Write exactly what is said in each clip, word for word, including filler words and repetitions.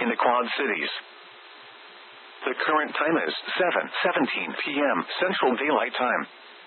in the Quad Cities. The current time is seven seventeen p.m. Central Daylight Time.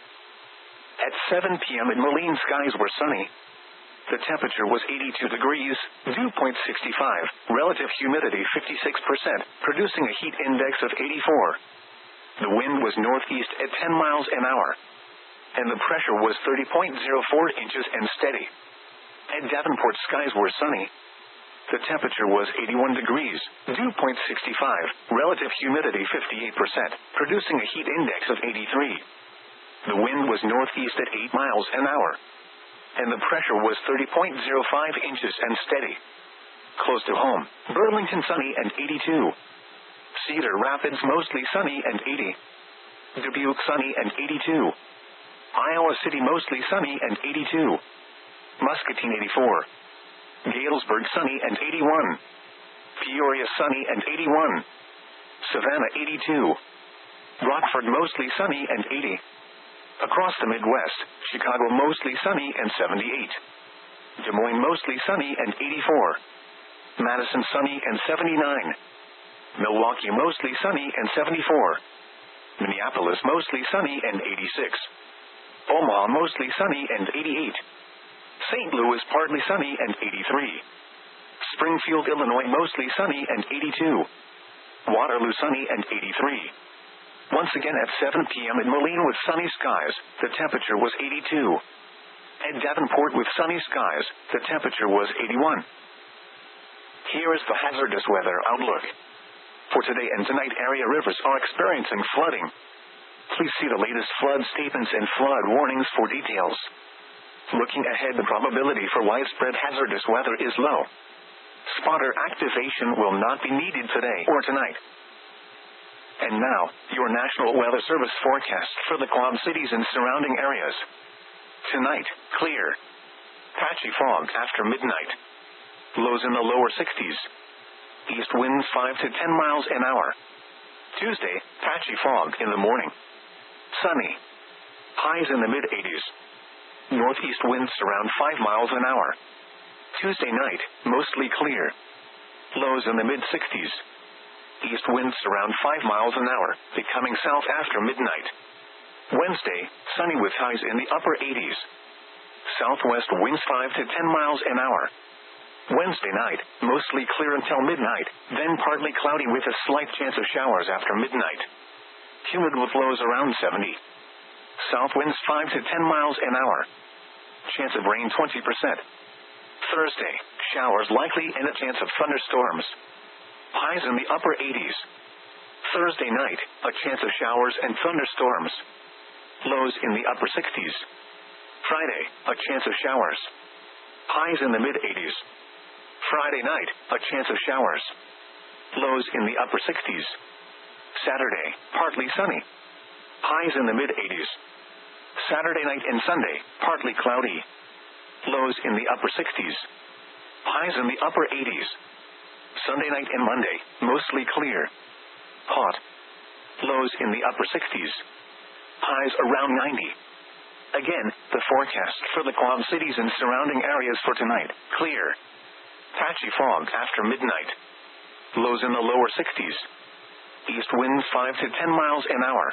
At seven p.m. in Moline, skies were sunny. The temperature was eighty-two degrees, dew point sixty-five, relative humidity fifty-six percent, producing a heat index of eighty-four. The wind was northeast at ten miles an hour, and the pressure was thirty point zero four inches and steady. At Davenport, skies were sunny. The temperature was eighty-one degrees, dew point sixty-five, relative humidity fifty-eight percent, producing a heat index of eighty-three. The wind was northeast at eight miles an hour, and the pressure was thirty point zero five inches and steady. Close to home, Burlington sunny and eighty-two. Cedar Rapids mostly sunny and eighty. Dubuque sunny and eighty-two. Iowa City mostly sunny and eighty-two. Muscatine eighty-four. Galesburg sunny and eighty-one. Peoria sunny and eighty-one. Savannah eighty-two. Rockford mostly sunny and eighty. Across the Midwest, Chicago mostly sunny and seventy-eight. Des Moines mostly sunny and eighty-four. Madison sunny and seventy-nine. Milwaukee mostly sunny and seventy-four. Minneapolis mostly sunny and eighty-six. Omaha mostly sunny and eighty-eight. Saint Louis partly sunny and eighty-three. Springfield, Illinois mostly sunny and eighty-two. Waterloo sunny and eighty-three. Once again at seven p.m. in Moline with sunny skies, the temperature was eighty-two. At Davenport with sunny skies, the temperature was eighty-one. Here is the hazardous weather outlook. For today and tonight, area rivers are experiencing flooding. Please see the latest flood statements and flood warnings for details. Looking ahead, the probability for widespread hazardous weather is low. Spotter activation will not be needed today or tonight. And now, your National Weather Service forecast for the Quad Cities and surrounding areas. Tonight, clear. Patchy fog after midnight. Lows in the lower sixties. East winds five to ten miles an hour. Tuesday, patchy fog in the morning. Sunny. Highs in the mid-eighties. Northeast winds around five miles an hour. Tuesday night, mostly clear. Lows in the mid-sixties. East winds around five miles an hour, becoming south after midnight. Wednesday, sunny with highs in the upper eighties. Southwest winds five to ten miles an hour. Wednesday night, mostly clear until midnight, then partly cloudy with a slight chance of showers after midnight. Humid with lows around seventy. South winds five to ten miles an hour. Chance of rain twenty percent. Thursday, showers likely and a chance of thunderstorms. Highs in the upper eighties. Thursday night, a chance of showers and thunderstorms. Lows in the upper sixties. Friday, a chance of showers. Highs in the mid-eighties. Friday night, a chance of showers. Lows in the upper sixties. Saturday, partly sunny. Highs in the mid-eighties. Saturday night and Sunday, partly cloudy. Lows in the upper sixties. Highs in the upper eighties. Sunday night and Monday, mostly clear. Hot. Lows in the upper sixties. Highs around ninety. Again, the forecast for the Quad Cities and surrounding areas for tonight, clear. Patchy fog after midnight. Lows in the lower sixties. East winds five to ten miles an hour.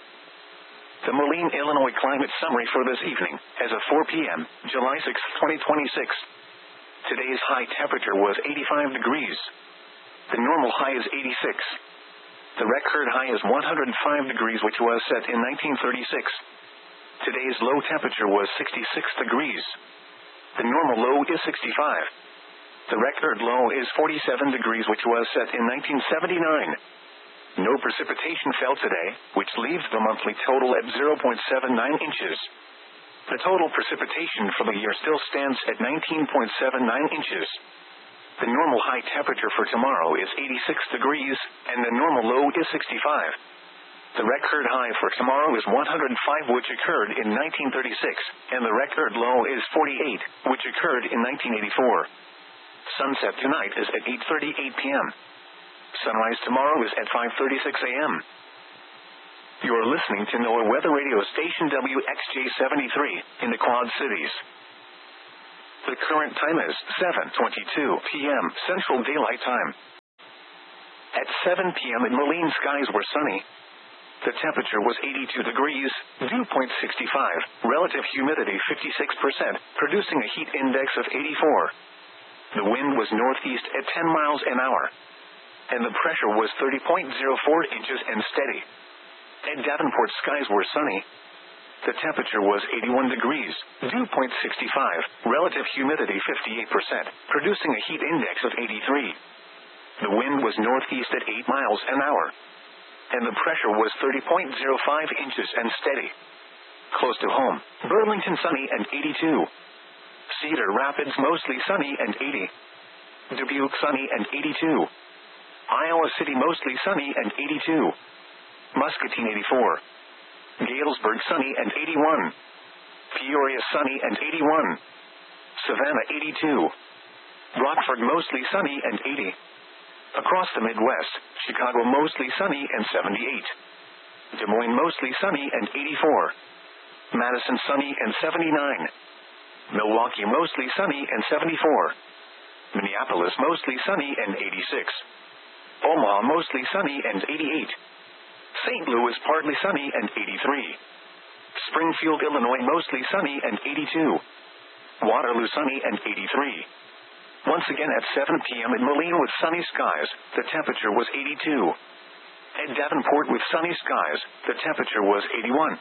The Moline, Illinois climate summary for this evening, as of four p.m., July sixth, twenty twenty-six. Today's high temperature was eighty-five degrees. The normal high is eighty-six. The record high is one hundred five degrees, which was set in nineteen thirty-six. Today's low temperature was sixty-six degrees. The normal low is sixty-five. The record low is forty-seven degrees, which was set in nineteen seventy-nine. No precipitation fell today, which leaves the monthly total at zero point seven nine inches. The total precipitation for the year still stands at nineteen point seven nine inches. The normal high temperature for tomorrow is eighty-six degrees, and the normal low is sixty-five. The record high for tomorrow is one hundred five, which occurred in nineteen thirty-six, and the record low is forty-eight, which occurred in nineteen eighty-four. Sunset tonight is at eight thirty-eight p.m. Sunrise tomorrow is at five thirty-six a.m. You're listening to NOAA Weather Radio Station W X J seventy-three in the Quad Cities. The current time is seven twenty-two p.m. Central Daylight Time. At seven p.m. in Moline, skies were sunny. The temperature was eighty-two degrees, dew point sixty-five, relative humidity fifty-six percent, producing a heat index of eighty-four. The wind was northeast at ten miles an hour, and the pressure was thirty point zero four inches and steady. At Davenport, skies were sunny. The temperature was eighty-one degrees, dew point sixty-five, relative humidity fifty-eight percent, producing a heat index of eighty-three. The wind was northeast at eight miles an hour, and the pressure was thirty point zero five inches and steady. Close to home, Burlington sunny and eighty-two. Cedar Rapids mostly sunny and eighty. Dubuque sunny and eighty-two. Iowa City mostly sunny and eighty-two. Muscatine eighty-four. Galesburg sunny and eighty-one. Peoria sunny and eighty-one. Savannah eighty-two. Rockford mostly sunny and eighty. Across the Midwest, Chicago mostly sunny and seventy-eight. Des Moines mostly sunny and eighty-four. Madison sunny and seventy-nine. Milwaukee mostly sunny and seventy-four. Minneapolis mostly sunny and eighty-six. Omaha mostly sunny and eighty-eight. Saint Louis partly sunny and eighty-three. Springfield, Illinois mostly sunny and eighty-two. Waterloo sunny and eighty-three. Once again at seven p.m. in Moline with sunny skies, the temperature was eighty-two. At Davenport with sunny skies, the temperature was eighty-one.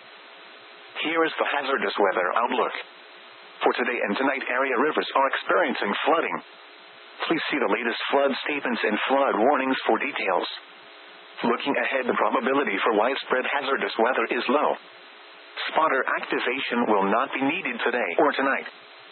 Here is the hazardous weather outlook. For today and tonight, area rivers are experiencing flooding. Please see the latest flood statements and flood warnings for details. Looking ahead, the probability for widespread hazardous weather is low. Spotter activation will not be needed today or tonight.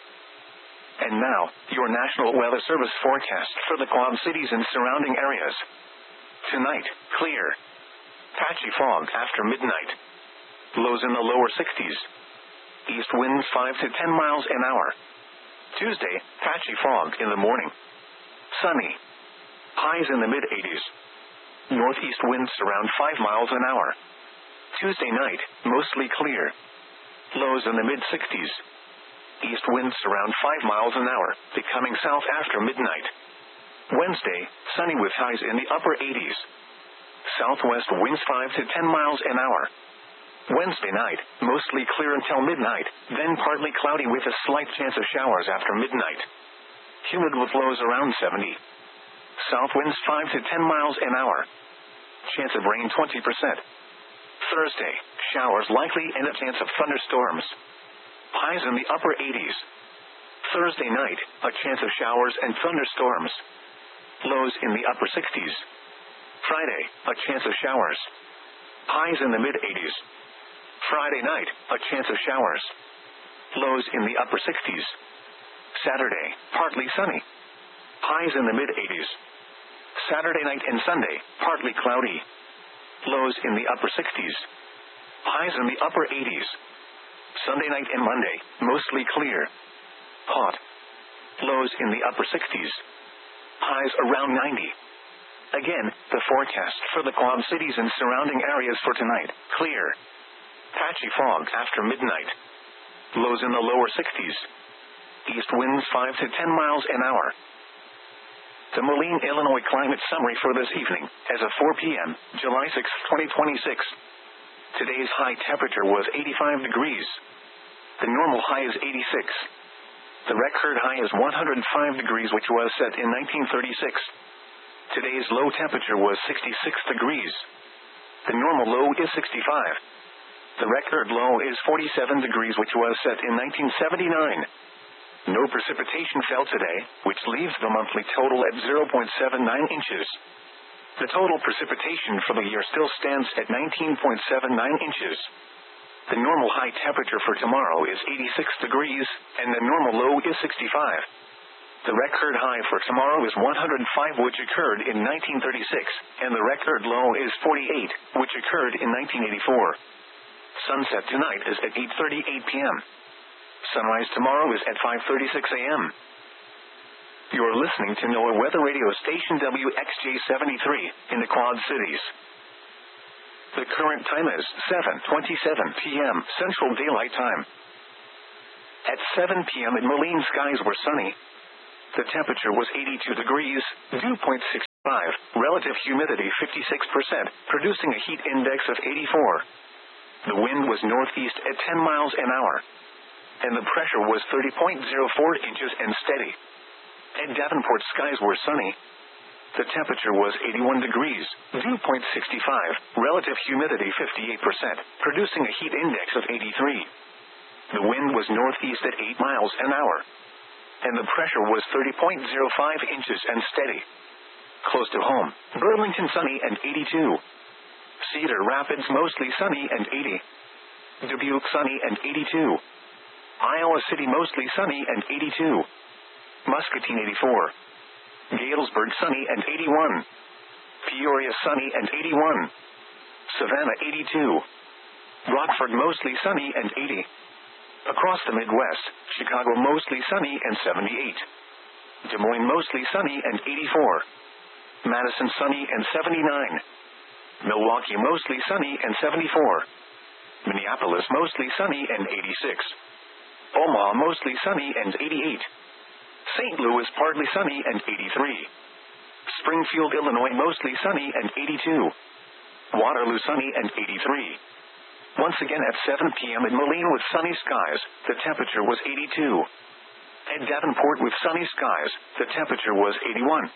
And now, your National Weather Service forecast for the Quad Cities and surrounding areas. Tonight, clear. Patchy fog after midnight. Lows in the lower sixties. East winds five to ten miles an hour. Tuesday, patchy fog in the morning. Sunny. Highs in the mid-eighties. Northeast winds around five miles an hour. Tuesday night, mostly clear. Lows in the mid-sixties. East winds around five miles an hour, becoming south after midnight. Wednesday, sunny with highs in the upper eighties. Southwest winds five to ten miles an hour. Wednesday night, mostly clear until midnight, then partly cloudy with a slight chance of showers after midnight. Humid with lows around seventy. South winds five to ten miles an hour. Chance of rain twenty percent. Thursday, showers likely and a chance of thunderstorms. Highs in the upper eighties. Thursday night, a chance of showers and thunderstorms. Lows in the upper sixties. Friday, a chance of showers. Highs in the mid-eighties. Friday night, a chance of showers. Lows in the upper sixties. Saturday, partly sunny. Highs in the mid-eighties. Saturday night and Sunday, partly cloudy. Lows in the upper sixties. Highs in the upper eighties. Sunday night and Monday, mostly clear. Hot. Lows in the upper sixties. Highs around ninety. Again, the forecast for the Quad Cities and surrounding areas for tonight, clear. Patchy fog after midnight. Lows in the lower sixties. East winds five to ten miles an hour. The Moline, Illinois climate summary for this evening, as of four p.m., July sixth, twenty twenty-six. Today's high temperature was eighty-five degrees. The normal high is eighty-six. The record high is one hundred five degrees, which was set in nineteen thirty-six. Today's low temperature was sixty-six degrees. The normal low is sixty-five. The record low is forty-seven degrees, which was set in nineteen seventy-nine. No precipitation fell today, which leaves the monthly total at zero point seven nine inches. The total precipitation for the year still stands at nineteen point seven nine inches. The normal high temperature for tomorrow is eighty-six degrees, and the normal low is sixty-five. The record high for tomorrow is one hundred five, which occurred in nineteen thirty-six, and the record low is forty-eight, which occurred in nineteen eighty-four. Sunset tonight is at eight thirty-eight p.m. Sunrise tomorrow is at five thirty-six a.m. You're listening to NOAA Weather Radio Station W X J seventy-three in the Quad Cities. The current time is seven twenty-seven p.m. Central Daylight Time. At seven p.m. in Moline, skies were sunny. The temperature was eighty-two degrees, dew point six. five, relative humidity fifty-six percent, producing a heat index of eighty-four. The wind was northeast at ten miles an hour, and the pressure was thirty point zero four inches and steady. At Davenport, skies were sunny. The temperature was eighty-one degrees, dew point sixty-five, relative humidity fifty-eight percent, producing a heat index of eighty-three. The wind was northeast at eight miles an hour, and the pressure was thirty point zero five inches and steady. Close to home, Burlington sunny and eighty-two. Cedar Rapids mostly sunny and eighty. Dubuque sunny and eighty-two. Iowa City mostly sunny and eighty-two. Muscatine eighty-four. Galesburg sunny and eighty-one. Peoria sunny and eighty-one. Savannah eighty-two. Rockford mostly sunny and eighty. Across the Midwest, Chicago mostly sunny and seventy-eight. Des Moines mostly sunny and eighty-four. Madison sunny and seventy-nine. Milwaukee mostly sunny and seventy-four. Minneapolis mostly sunny and eighty-six. Omaha mostly sunny and eighty-eight. Saint Louis partly sunny and eighty-three. Springfield, Illinois mostly sunny and eighty-two. Waterloo sunny and eighty-three. Once again at seven p.m. in Moline with sunny skies, the temperature was eighty-two. At Davenport with sunny skies, the temperature was eighty-one.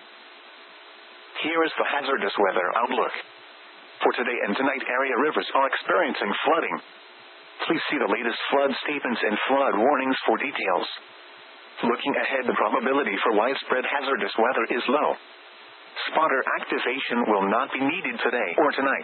Here is the hazardous weather outlook. For today and tonight, area rivers are experiencing flooding. Please see the latest flood statements and flood warnings for details. Looking ahead, the probability for widespread hazardous weather is low. Spotter activation will not be needed today or tonight.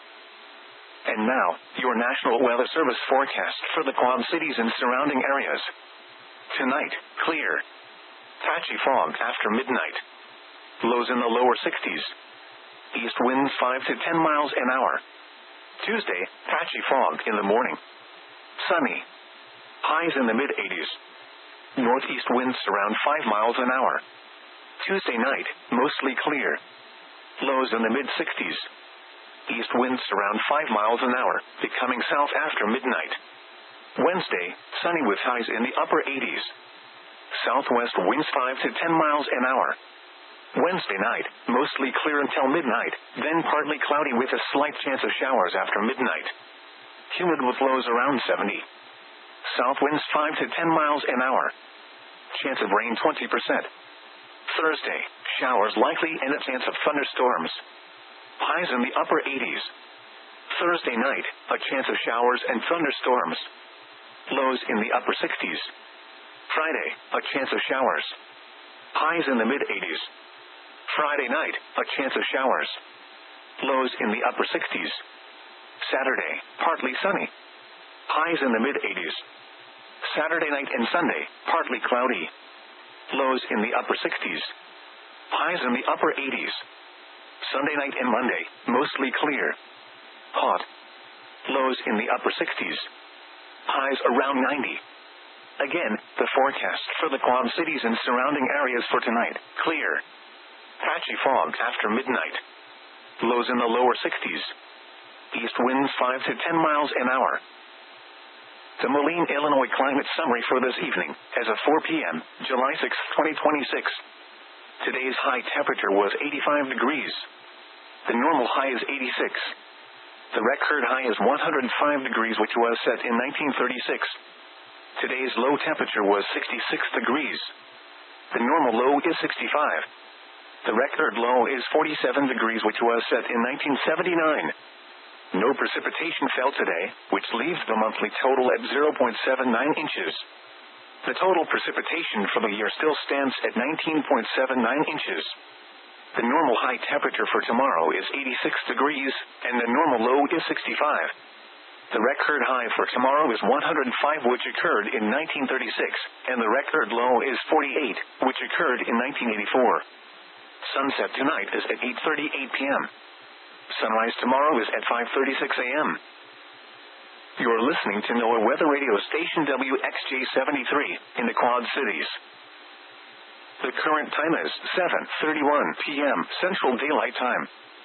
And now, your National Weather Service forecast for the Quad Cities and surrounding areas. Tonight, clear. Patchy fog after midnight. Lows in the lower sixties. East winds five to ten miles an hour. Tuesday, patchy fog in the morning. Sunny. Highs in the mid-eighties. Northeast winds around five miles an hour. Tuesday night, mostly clear. Lows in the mid-sixties. East winds around five miles an hour, becoming south after midnight. Wednesday, sunny with highs in the upper eighties. Southwest winds five to ten miles an hour. Wednesday night, mostly clear until midnight, then partly cloudy with a slight chance of showers after midnight. Humid with lows around seventy. South winds five to ten miles an hour. Chance of rain twenty percent. Thursday, showers likely and a chance of thunderstorms. Highs in the upper eighties. Thursday night, a chance of showers and thunderstorms. Lows in the upper sixties. Friday, a chance of showers. Highs in the mid-eighties. Friday night, a chance of showers. Lows in the upper sixties. Saturday, partly sunny. Highs in the mid-eighties. Saturday night and Sunday, partly cloudy. Lows in the upper sixties. Highs in the upper eighties. Sunday night and Monday, mostly clear. Hot. Lows in the upper sixties. Highs around ninety. Again, the forecast for the Quad Cities and surrounding areas for tonight, clear. Patchy fog after midnight. Lows in the lower sixties. East winds five to ten miles an hour. The Moline, Illinois climate summary for this evening, as of four p.m., July sixth, twenty twenty-six. Today's high temperature was eighty-five degrees. The normal high is eighty-six. The record high is one hundred five degrees, which was set in nineteen thirty-six. Today's low temperature was sixty-six degrees. The normal low is sixty-five. The record low is forty-seven degrees, which was set in nineteen seventy-nine. No precipitation fell today, which leaves the monthly total at zero point seven nine inches. The total precipitation for the year still stands at nineteen point seven nine inches. The normal high temperature for tomorrow is eighty-six degrees, and the normal low is sixty-five. The record high for tomorrow is one hundred five, which occurred in nineteen thirty-six, and the record low is forty-eight, which occurred in nineteen eighty-four. Sunset tonight is at eight thirty-eight p.m. Sunrise tomorrow is at five thirty-six a.m. You're listening to NOAA Weather Radio Station W X J seventy-three in the Quad Cities. The current time is seven thirty-one p.m. Central Daylight Time.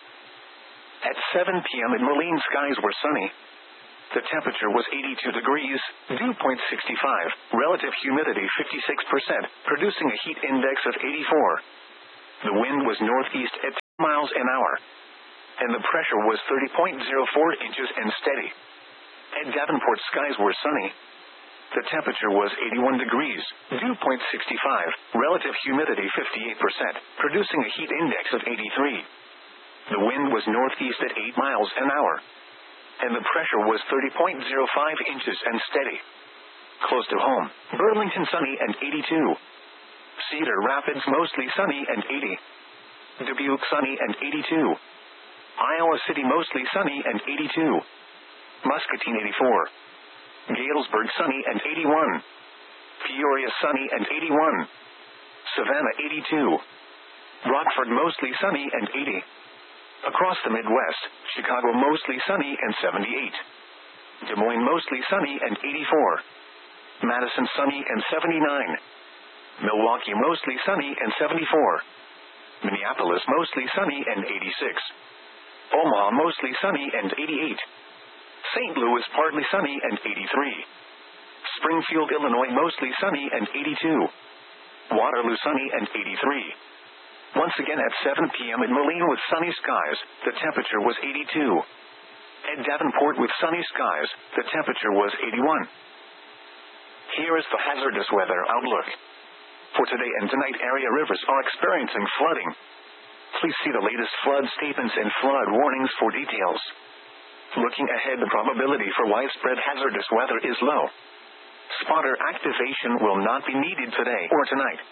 At seven p.m. in Moline, skies were sunny. The temperature was eighty-two degrees, dew point sixty-five, relative humidity fifty-six percent, producing a heat index of eighty-four. The wind was northeast at miles an hour, and the pressure was thirty point zero four inches and steady. At Davenport, skies were sunny. The temperature was eighty-one degrees, dew point sixty-five, relative humidity fifty-eight percent, producing a heat index of eighty-three. The wind was northeast at eight miles an hour, and the pressure was thirty point zero five inches and steady. Close to home, Burlington sunny and eighty-two. Cedar Rapids mostly sunny and eighty. Dubuque sunny and eighty-two. Iowa City mostly sunny and eighty-two. Muscatine eighty-four. Galesburg sunny and eighty-one. Peoria sunny and eighty-one. Savannah eighty-two. Rockford mostly sunny and eighty. Across the Midwest, Chicago mostly sunny and seventy-eight. Des Moines mostly sunny and eighty-four. Madison sunny and seventy-nine. Milwaukee mostly sunny and seventy-four. Minneapolis mostly sunny and eighty-six. Omaha mostly sunny and eighty-eight. Saint Louis partly sunny and eighty-three. Springfield, Illinois mostly sunny and eighty-two. Waterloo sunny and eighty-three. Once again at seven p.m. in Moline with sunny skies, the temperature was eighty-two. At Davenport with sunny skies, the temperature was eighty-one. Here is the hazardous weather outlook. For today and tonight, area rivers are experiencing flooding. Please see the latest flood statements and flood warnings for details. Looking ahead, the probability for widespread hazardous weather is low. Spotter activation will not be needed today or tonight.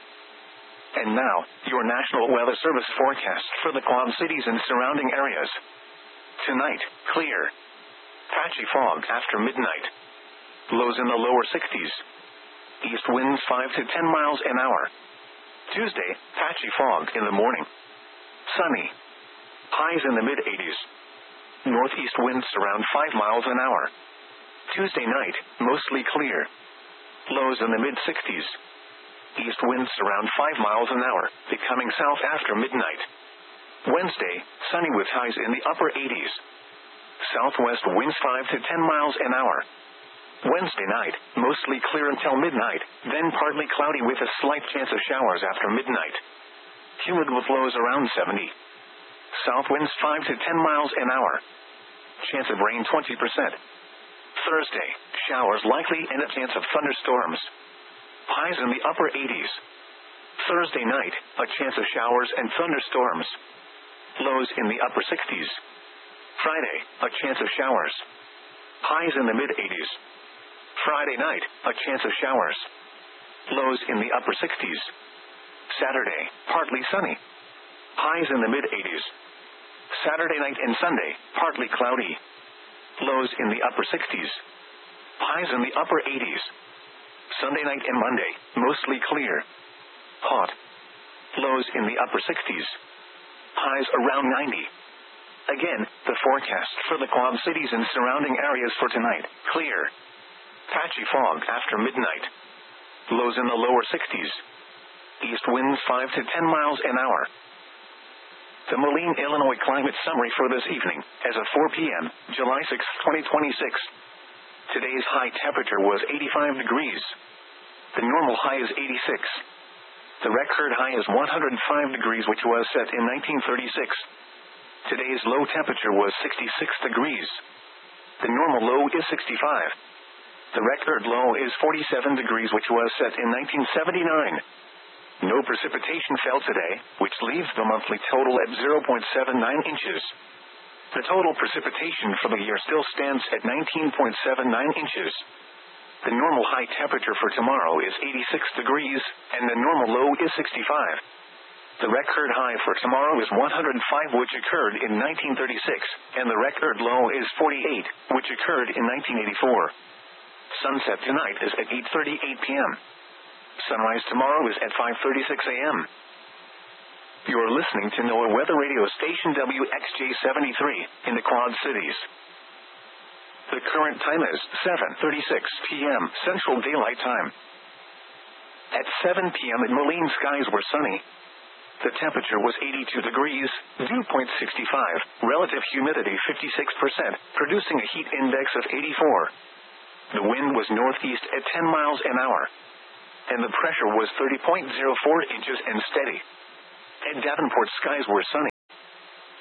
And now, your National Weather Service forecast for the Quad Cities and surrounding areas. Tonight, clear. Patchy fog after midnight. Lows in the lower sixties. East winds five to ten miles an hour. Tuesday, patchy fog in the morning. Sunny. Highs in the mid-eighties. Northeast winds around five miles an hour. Tuesday night, mostly clear. Lows in the mid-sixties. East winds around five miles an hour, becoming south after midnight. Wednesday, sunny with highs in the upper eighties. Southwest winds five to ten miles an hour. Wednesday night, mostly clear until midnight, then partly cloudy with a slight chance of showers after midnight. Humid with lows around seventy. South winds five to ten miles an hour. Chance of rain twenty percent. Thursday, showers likely and a chance of thunderstorms. Highs in the upper eighties. Thursday night, a chance of showers and thunderstorms. Lows in the upper sixties. Friday, a chance of showers. Highs in the mid-eighties. Friday night, a chance of showers. Lows in the upper sixties. Saturday, partly sunny. Highs in the mid-eighties. Saturday night and Sunday, partly cloudy. Lows in the upper sixties. Highs in the upper eighties. Sunday night and Monday, mostly clear. Hot. Lows in the upper sixties. Highs around ninety. Again, the forecast for the Quad Cities and surrounding areas for tonight, clear. Patchy fog after midnight. Lows in the lower sixties. East winds five to ten miles an hour. The Moline, Illinois climate summary for this evening, as of four p.m., July sixth, twenty twenty-six. Today's high temperature was eighty-five degrees. The normal high is eighty-six. The record high is one hundred five degrees, which was set in nineteen thirty-six. Today's low temperature was sixty-six degrees. The normal low is sixty-five. The record low is forty-seven degrees, which was set in nineteen seventy-nine. No precipitation fell today, which leaves the monthly total at zero point seven nine inches. The total precipitation for the year still stands at nineteen point seven nine inches. The normal high temperature for tomorrow is eighty-six degrees, and the normal low is sixty-five. The record high for tomorrow is one hundred five, which occurred in nineteen thirty-six, and the record low is forty-eight, which occurred in nineteen eighty-four. Sunset tonight is at eight thirty-eight p.m. Sunrise tomorrow is at five thirty-six a.m. You're listening to NOAA Weather Radio Station W X J seventy-three in the Quad Cities. The current time is seven thirty-six p.m. Central Daylight Time. At seven p.m. in Moline, skies were sunny. The temperature was eighty-two degrees, dew point sixty-five, relative humidity fifty-six percent, producing a heat index of eighty-four. The wind was northeast at ten miles an hour, and the pressure was thirty point zero four inches and steady. At Davenport, skies were sunny.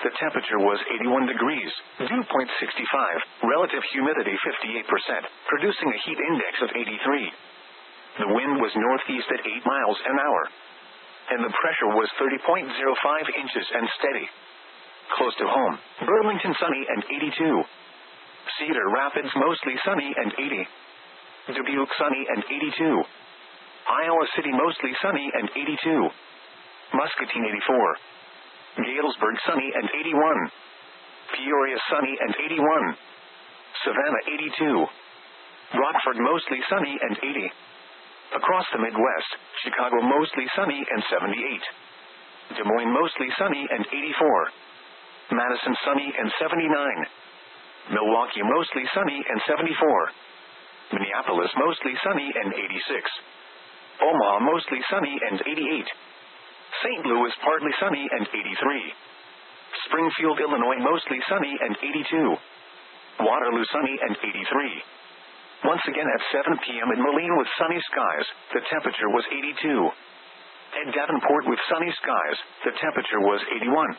The temperature was eighty-one degrees, dew point sixty-five, relative humidity fifty-eight percent, producing a heat index of eighty-three. The wind was northeast at eight miles an hour, and the pressure was thirty point zero five inches and steady. Close to home, Burlington sunny and eighty-two. Cedar Rapids mostly sunny and eighty. Dubuque sunny and eighty-two. Iowa City mostly sunny and eighty-two. Muscatine eighty-four. Galesburg sunny and eighty-one. Peoria sunny and eighty-one. Savannah eighty-two. Rockford mostly sunny and eighty. Across the Midwest, Chicago mostly sunny and seventy-eight. Des Moines mostly sunny and eighty-four. Madison sunny and seventy-nine. Milwaukee mostly sunny and seventy-four. Minneapolis mostly sunny and eighty-six. Omaha mostly sunny and eighty-eight. Saint Louis partly sunny and eighty-three. Springfield, Illinois mostly sunny and eighty-two. Waterloo sunny and eighty-three. Once again at seven p.m. in Moline with sunny skies, the temperature was eighty-two. At Davenport with sunny skies, the temperature was eighty-one.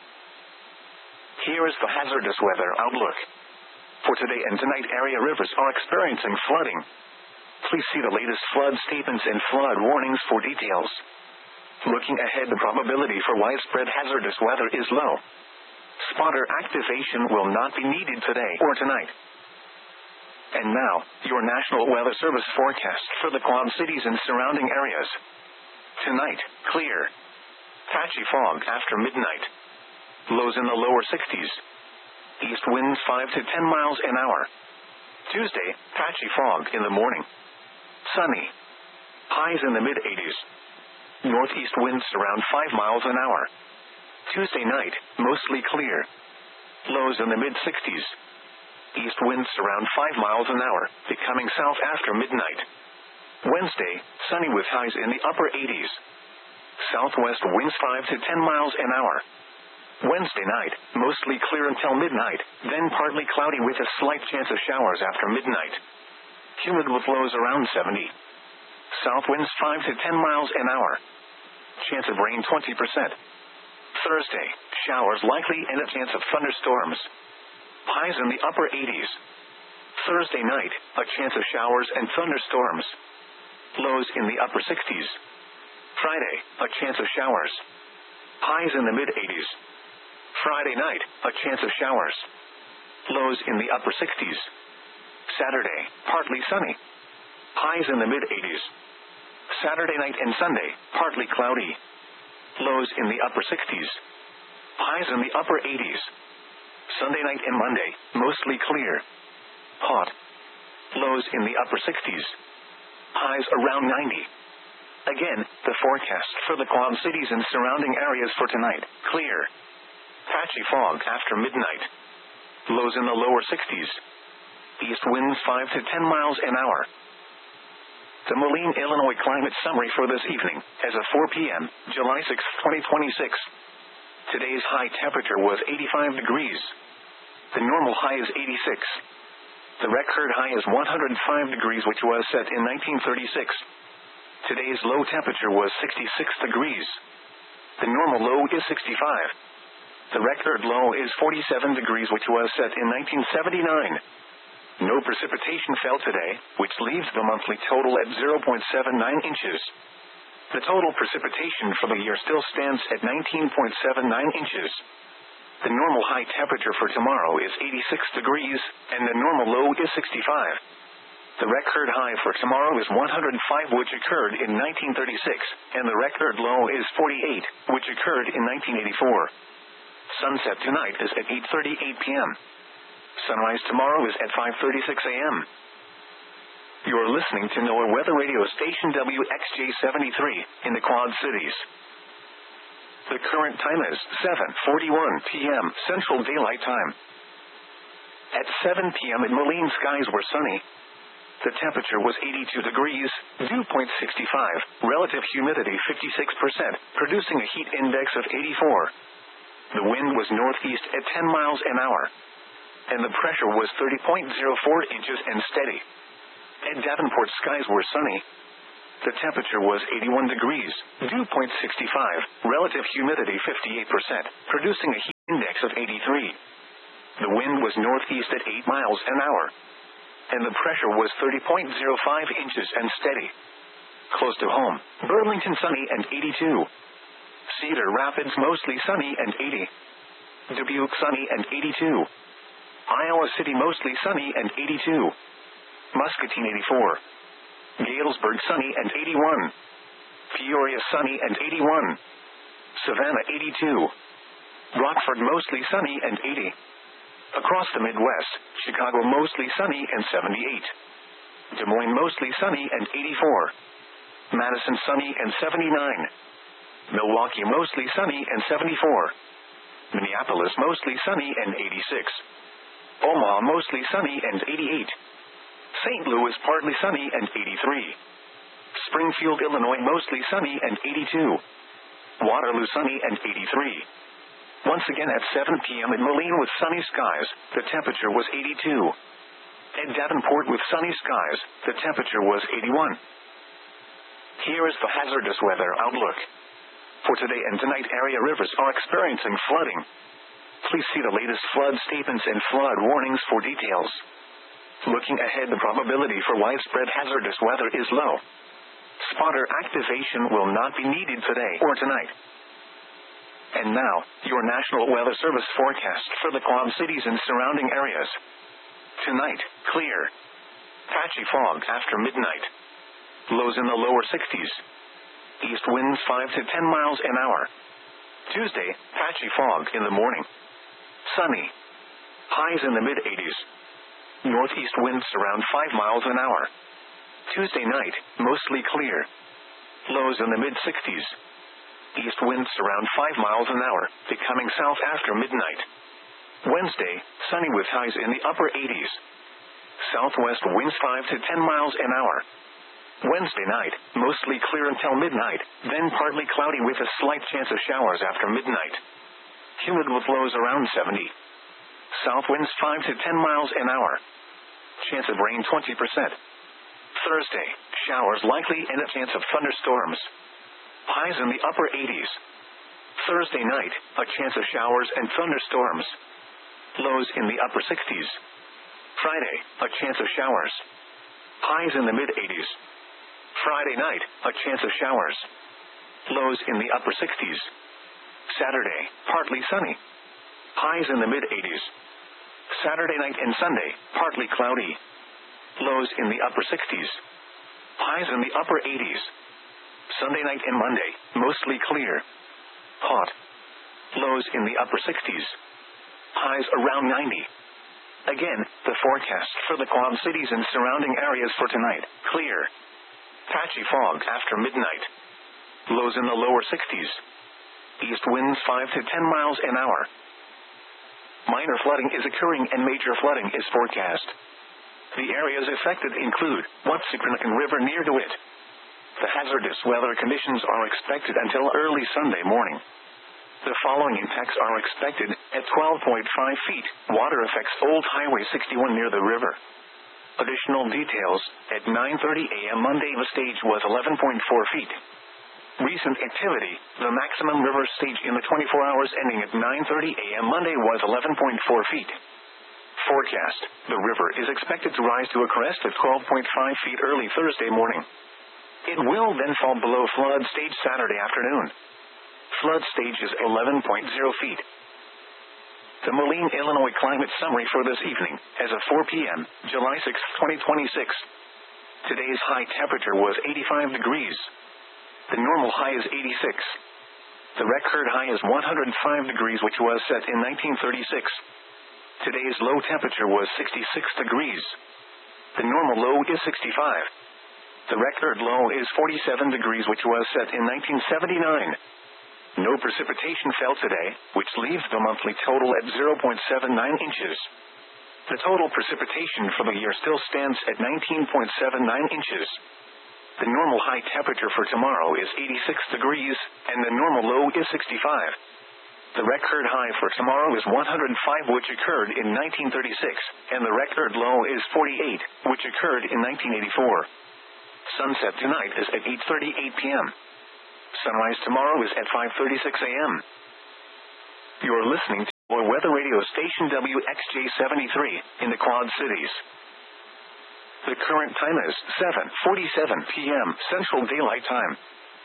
Here is the hazardous weather outlook. For today and tonight, area rivers are experiencing flooding. Please see the latest flood statements and flood warnings for details. Looking ahead, the probability for widespread hazardous weather is low. Spotter activation will not be needed today or tonight. And now, your National Weather Service forecast for the Quad Cities and surrounding areas. Tonight, clear. Patchy fog after midnight. Lows in the lower sixties. East winds five to ten miles an hour. Tuesday, patchy fog in the morning. Sunny. Highs in the mid-eighties. Northeast winds around five miles an hour. Tuesday night, mostly clear. Lows in the mid-sixties. East winds around five miles an hour, becoming south after midnight. Wednesday, sunny with highs in the upper eighties. Southwest winds five to ten miles an hour. Wednesday night, mostly clear until midnight, then partly cloudy with a slight chance of showers after midnight. Humid with lows around seventy. South winds five to ten miles an hour. Chance of rain twenty percent. Thursday, showers likely and a chance of thunderstorms. Highs in the upper eighties. Thursday night, a chance of showers and thunderstorms. Lows in the upper sixties. Friday, a chance of showers. Highs in the mid-eighties. Friday night, a chance of showers. Lows in the upper sixties. Saturday, partly sunny. Highs in the mid-eighties. Saturday night and Sunday, partly cloudy. Lows in the upper sixties. Highs in the upper eighties. Sunday night and Monday, mostly clear. Hot. Lows in the upper sixties. Highs around ninety. Again, the forecast for the Quad Cities and surrounding areas for tonight, clear. Patchy fog after midnight. Lows in the lower sixties. East winds five to ten miles an hour. The Moline, Illinois climate summary for this evening, as of four p.m., July sixth, twenty twenty-six. Today's high temperature was eighty-five degrees. The normal high is eighty-six. The record high is one hundred five degrees, which was set in nineteen thirty-six. Today's low temperature was sixty-six degrees. The normal low is sixty-five. The record low is forty-seven degrees, which was set in nineteen seventy-nine. No precipitation fell today, which leaves the monthly total at zero point seven nine inches. The total precipitation for the year still stands at nineteen point seven nine inches. The normal high temperature for tomorrow is eighty-six degrees, and the normal low is sixty-five. The record high for tomorrow is one hundred five, which occurred in nineteen thirty-six, and the record low is forty-eight, which occurred in nineteen eighty-four. Sunset tonight is at eight thirty-eight p.m. Sunrise tomorrow is at five thirty-six a.m. You're listening to NOAA Weather Radio Station W X J seventy-three in the Quad Cities. The current time is seven forty-one p.m. Central Daylight Time. At seven p.m. in Moline, skies were sunny. The temperature was eighty-two degrees, dew point sixty-five, relative humidity fifty-six percent, producing a heat index of eighty-four. The wind was northeast at ten miles an hour, and the pressure was thirty point zero four inches and steady. At Davenport, skies were sunny. The temperature was eighty-one degrees, dew point sixty-five, relative humidity fifty-eight percent, producing a heat index of eighty-three. The wind was northeast at eight miles an hour. And the pressure was thirty point zero five inches and steady. Close to home, Burlington sunny and eighty-two. Cedar Rapids mostly sunny and eighty. Dubuque sunny and eighty-two. Iowa City mostly sunny and eighty-two. Muscatine eighty-four. Galesburg sunny and eighty-one. Peoria sunny and eighty-one. Savannah eighty-two. Rockford mostly sunny and eighty. Across the Midwest, Chicago mostly sunny and seventy-eight. Des Moines mostly sunny and eighty-four. Madison sunny and seventy-nine. Milwaukee mostly sunny and seventy-four. Minneapolis mostly sunny and eighty-six. Omaha mostly sunny and eighty-eight. Saint Louis partly sunny and eighty-three. Springfield, Illinois mostly sunny and eighty-two. Waterloo sunny and eighty-three. Once again at seven p.m. in Moline with sunny skies, the temperature was eighty-two. At Davenport with sunny skies, the temperature was eighty-one. Here is the hazardous weather outlook. For today and tonight, area rivers are experiencing flooding. Please see the latest flood statements and flood warnings for details. Looking ahead, the probability for widespread hazardous weather is low. Spotter activation will not be needed today or tonight. And now, your National Weather Service forecast for the Quad Cities and surrounding areas. Tonight, clear. Patchy fog after midnight. Lows in the lower sixties. East winds five to ten miles an hour. Tuesday, patchy fog in the morning. Sunny. Highs in the mid-eighties. Northeast winds around five miles an hour. Tuesday night, mostly clear. Lows in the mid-sixties. East winds around five miles an hour, becoming south after midnight. Wednesday, sunny with highs in the upper eighties. Southwest winds five to ten miles an hour. Wednesday night, mostly clear until midnight, then partly cloudy with a slight chance of showers after midnight. Humid with lows around seventy. South winds five to ten miles an hour. Chance of rain twenty percent. Thursday, showers likely and a chance of thunderstorms. Highs in the upper eighties. Thursday night, a chance of showers and thunderstorms. Lows in the upper sixties. Friday, a chance of showers. Highs in the mid-eighties. Friday night, a chance of showers. Lows in the upper sixties. Saturday, partly sunny. Highs in the mid-eighties. Saturday night and Sunday, partly cloudy. Lows in the upper sixties. Highs in the upper eighties. Sunday night and Monday, mostly clear. Hot. Lows in the upper sixties. Highs around ninety. Again, the forecast for the Quad Cities and surrounding areas for tonight, clear. Patchy fog after midnight. Lows in the lower sixties. East winds five to ten miles an hour. Minor flooding is occurring and major flooding is forecast. The areas affected include Watsicranacan River near DeWitt. The hazardous weather conditions are expected until early Sunday morning. The following impacts are expected at twelve point five feet. Water affects Old Highway sixty-one near the river. Additional details, at nine thirty a.m. Monday the stage was eleven point four feet. Recent activity, the maximum river stage in the twenty-four hours ending at nine thirty a.m. Monday was eleven point four feet. Forecast, the river is expected to rise to a crest of twelve point five feet early Thursday morning. It will then fall below flood stage Saturday afternoon. Flood stage is eleven point zero feet. The Moline, Illinois climate summary for this evening, as of four p.m., July sixth, twenty twenty-six. Today's high temperature was eighty-five degrees. The normal high is eighty-six. The record high is one hundred five degrees, which was set in nineteen thirty-six. Today's low temperature was sixty-six degrees. The normal low is sixty-five. The record low is forty-seven degrees, which was set in nineteen seventy-nine. No precipitation fell today, which leaves the monthly total at zero point seven nine inches. The total precipitation for the year still stands at nineteen point seven nine inches. The normal high temperature for tomorrow is eighty-six degrees, and the normal low is sixty-five. The record high for tomorrow is one hundred five, which occurred in nineteen thirty-six, and the record low is forty-eight, which occurred in nineteen eighty-four. Sunset tonight is at eight thirty-eight p.m. Sunrise tomorrow is at five thirty-six a.m. You're listening to or weather radio station W X J seventy-three in the Quad Cities. The current time is seven forty-seven p.m. Central Daylight Time.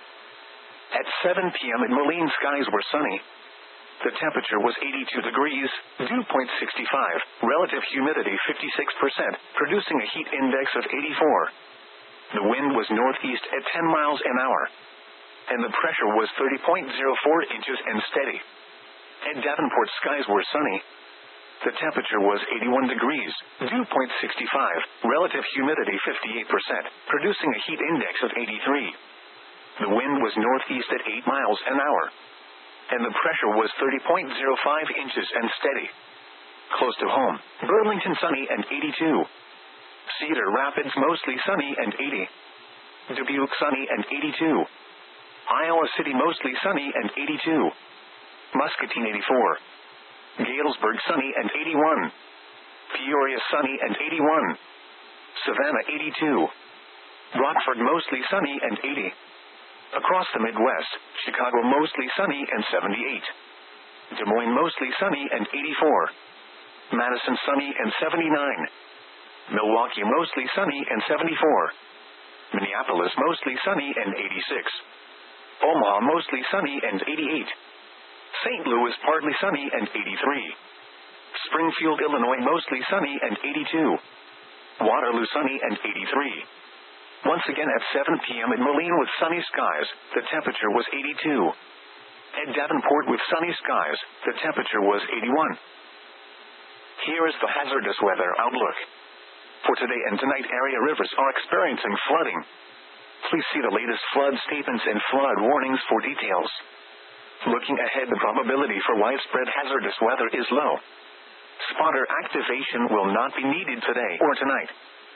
At seven p.m. in Moline, skies were sunny. The temperature was eighty-two degrees, dew point sixty-five, relative humidity fifty-six percent, producing a heat index of eighty-four. The wind was northeast at ten miles an hour, and the pressure was thirty point zero four inches and steady. At Davenport, skies were sunny. The temperature was eighty-one degrees, dew point sixty-five, relative humidity fifty-eight percent, producing a heat index of eighty-three. The wind was northeast at eight miles an hour, and the pressure was thirty point zero five inches and steady. Close to home, Burlington sunny and eighty-two. Cedar Rapids mostly sunny and eighty. Dubuque sunny and eighty-two. Iowa City mostly sunny and eighty-two. Muscatine eighty-four. Galesburg sunny and eighty-one. Peoria sunny and eighty-one. Savannah eighty-two. Rockford mostly sunny and eighty. Across the Midwest, Chicago mostly sunny and seventy-eight. Des Moines mostly sunny and eighty-four. Madison sunny and seventy-nine. Milwaukee mostly sunny and seventy-four. Minneapolis mostly sunny and eighty-six. Omaha mostly sunny and eighty-eight. Saint Louis partly sunny and eighty-three. Springfield, Illinois mostly sunny and eighty-two. Waterloo sunny and eighty-three. Once again at seven p.m. in Moline with sunny skies, the temperature was eighty-two. At Davenport with sunny skies, the temperature was eighty-one. Here is the hazardous weather outlook. For today and tonight, area rivers are experiencing flooding. Please see the latest flood statements and flood warnings for details. Looking ahead, the probability for widespread hazardous weather is low. Spotter activation will not be needed today or tonight.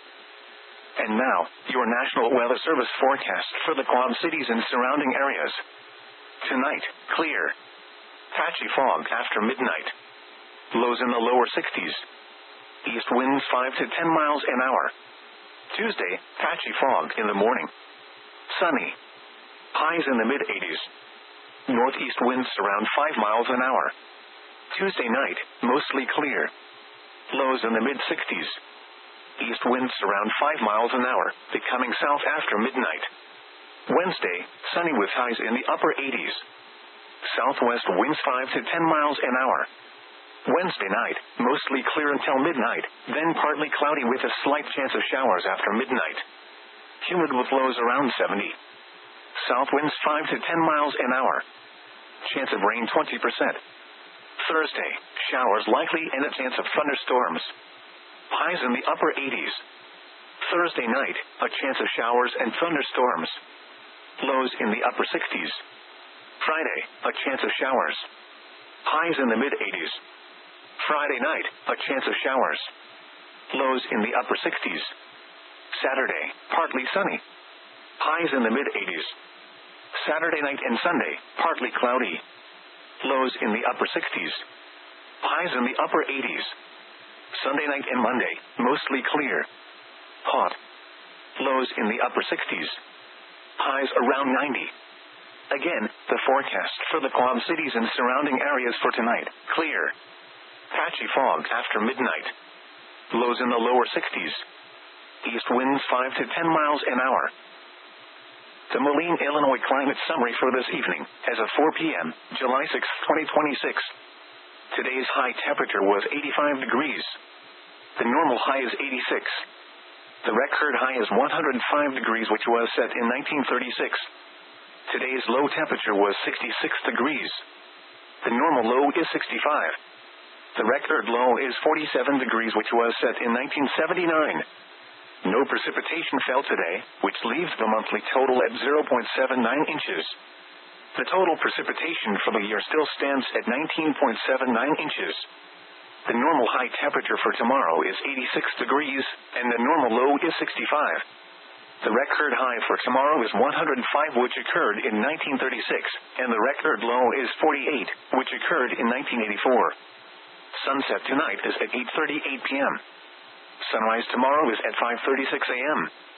And now, your National Weather Service forecast for the Quad Cities and surrounding areas. Tonight, clear. Patchy fog after midnight. Lows in the lower sixties. East winds five to ten miles an hour. Tuesday, patchy fog in the morning. Sunny. Highs in the mid-eighties. Northeast winds around five miles an hour. Tuesday night, mostly clear. Lows in the mid-sixties. East winds around five miles an hour, becoming south after midnight. Wednesday, sunny with highs in the upper eighties. Southwest winds five to ten miles an hour. Wednesday night, mostly clear until midnight, then partly cloudy with a slight chance of showers after midnight. Humid with lows around seventy. South winds five to ten miles an hour. Chance of rain twenty percent. Thursday, showers likely and a chance of thunderstorms. Highs in the upper eighties. Thursday night, a chance of showers and thunderstorms. Lows in the upper sixties. Friday, a chance of showers. Highs in the mid-eighties. Friday night, a chance of showers. Lows in the upper sixties. Saturday, partly sunny. Highs in the mid-eighties. Saturday night and Sunday, partly cloudy. Lows in the upper sixties. Highs in the upper eighties. Sunday night and Monday, mostly clear. Hot. Lows in the upper sixties. Highs around ninety. Again, the forecast for the Quad Cities and surrounding areas for tonight, clear. Patchy fog after midnight. Lows in the lower sixties. East winds five to ten miles an hour. The Moline, Illinois climate summary for this evening, as of four p.m., July sixth, twenty twenty-six. Today's high temperature was eighty-five degrees. The normal high is eighty-six. The record high is one hundred five degrees, which was set in nineteen thirty-six. Today's low temperature was sixty-six degrees. The normal low is sixty-five. The record low is forty-seven degrees, which was set in nineteen seventy-nine. No precipitation fell today, which leaves the monthly total at zero point seven nine inches. The total precipitation for the year still stands at nineteen point seven nine inches. The normal high temperature for tomorrow is eighty-six degrees, and the normal low is sixty-five. The record high for tomorrow is one hundred five, which occurred in nineteen thirty-six, and the record low is forty-eight, which occurred in nineteen eighty-four. Sunset tonight is at eight thirty-eight p.m. Sunrise tomorrow is at five thirty-six a.m.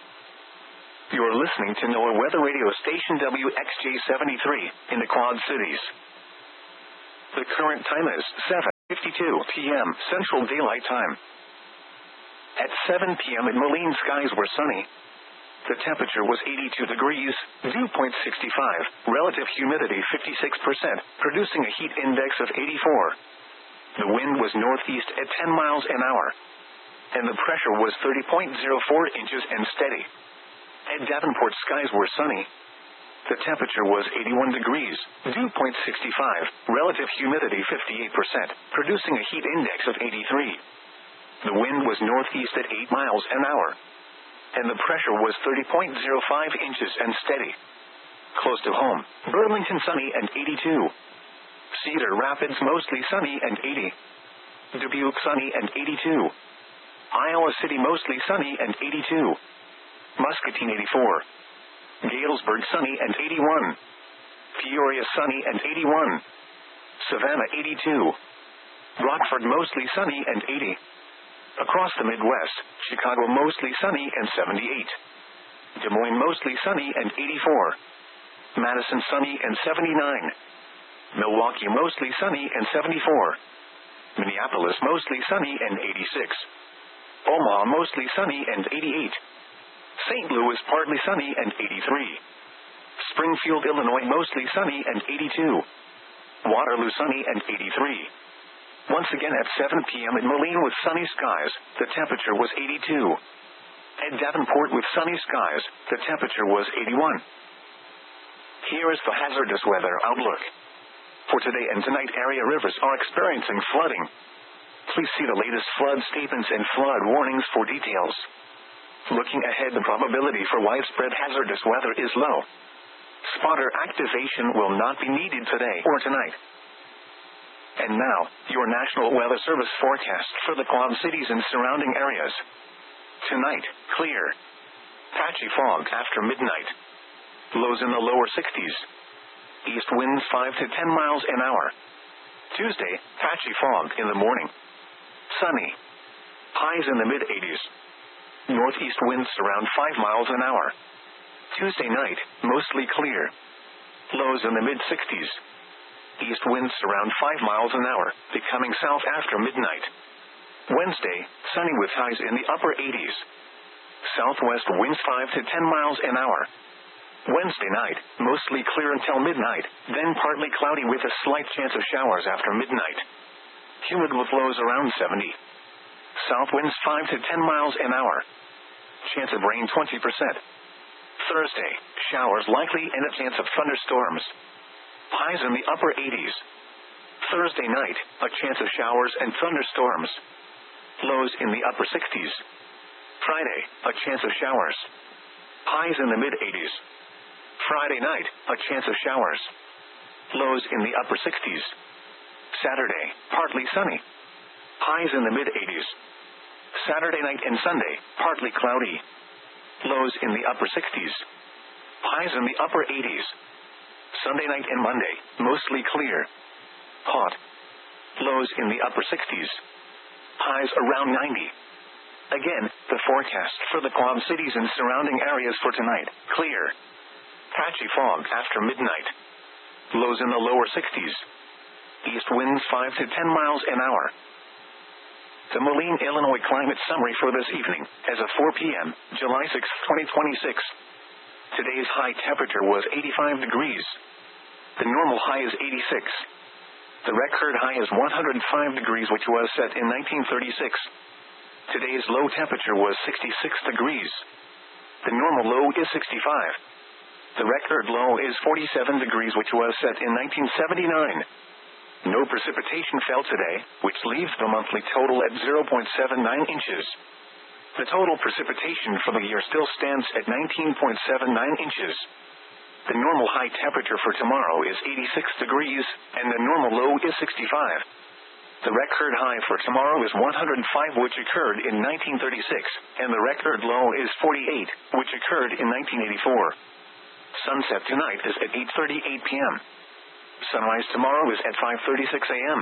You're listening to NOAA Weather Radio Station W X J seventy-three in the Quad Cities. The current time is seven fifty-two p.m. Central Daylight Time. At seven p.m. in Moline, skies were sunny. The temperature was eighty-two degrees, dew point sixty-five, relative humidity fifty-six percent, producing a heat index of eighty-four. The wind was northeast at ten miles an hour, and the pressure was thirty point zero four inches and steady. At Davenport, skies were sunny. The temperature was eighty-one degrees, dew point sixty-five, relative humidity fifty-eight percent, producing a heat index of eighty-three. The wind was northeast at eight miles an hour, and the pressure was thirty point zero five inches and steady. Close to home, Burlington sunny and eighty-two. Cedar Rapids mostly sunny and eighty. Dubuque sunny and eighty-two. Iowa City mostly sunny and eighty-two. Muscatine eighty-four. Galesburg sunny and eighty-one. Peoria sunny and eighty-one. Savannah eighty-two. Rockford mostly sunny and eighty. Across the Midwest, Chicago mostly sunny and seventy-eight. Des Moines mostly sunny and eighty-four. Madison sunny and seventy-nine. Milwaukee mostly sunny and seventy-four. Minneapolis mostly sunny and eighty-six. Omaha mostly sunny and eighty-eight. Saint Louis partly sunny and eighty-three. Springfield, Illinois mostly sunny and eighty-two. Waterloo sunny and eighty-three. Once again at seven p.m. in Moline with sunny skies, the temperature was eighty-two. At Davenport with sunny skies, the temperature was eighty-one. Here is the hazardous weather outlook. For today and tonight, area rivers are experiencing flooding. Please see the latest flood statements and flood warnings for details. Looking ahead, the probability for widespread hazardous weather is low. Spotter activation will not be needed today or tonight. And now, your National Weather Service forecast for the Quad Cities and surrounding areas. Tonight, clear. Patchy fog after midnight. Lows in the lower sixties. East winds five to ten miles an hour. Tuesday, patchy fog in the morning. Sunny. Highs in the mid-eighties. Northeast winds around five miles an hour. Tuesday night, mostly clear. Lows in the mid-sixties. East winds around five miles an hour, becoming south after midnight. Wednesday, sunny with highs in the upper eighties. Southwest winds five to ten miles an hour. Wednesday night, mostly clear until midnight, then partly cloudy with a slight chance of showers after midnight. Humid with lows around seventy. South winds five to ten miles an hour. Chance of rain twenty percent. Thursday, showers likely and a chance of thunderstorms. Highs in the upper eighties. Thursday night, a chance of showers and thunderstorms. Lows in the upper sixties. Friday, a chance of showers. Highs in the mid-eighties. Friday night, a chance of showers. Lows in the upper sixties. Saturday, partly sunny. Highs in the mid-eighties. Saturday night and Sunday, partly cloudy. Lows in the upper sixties. Highs in the upper eighties. Sunday night and Monday, mostly clear. Hot. Lows in the upper sixties. Highs around ninety. Again, the forecast for the Quad Cities and surrounding areas for tonight, clear. Patchy fog after midnight. Lows in the lower sixties. East winds five to ten miles an hour. The Moline, Illinois climate summary for this evening, as of four p.m., July sixth, twenty twenty-six. Today's high temperature was eighty-five degrees. The normal high is eighty-six. The record high is one hundred five degrees, which was set in nineteen thirty-six. Today's low temperature was sixty-six degrees. The normal low is sixty-five. The record low is forty-seven degrees, which was set in nineteen seventy-nine. No precipitation fell today, which leaves the monthly total at zero point seven nine inches. The total precipitation for the year still stands at nineteen point seven nine inches. The normal high temperature for tomorrow is eighty-six degrees, and the normal low is sixty-five. The record high for tomorrow is one hundred five, which occurred in nineteen thirty-six, and the record low is forty-eight, which occurred in nineteen eighty-four. Sunset tonight is at eight thirty-eight p.m. Sunrise tomorrow is at five thirty-six a.m.